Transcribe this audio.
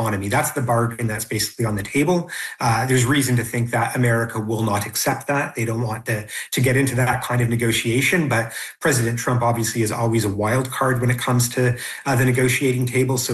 economy. That's the bargain that's basically on the table. There's reason to think that America will not accept that. They don't want to get into that kind of negotiation. But President Trump obviously is always a wild card when it comes to the negotiating table. So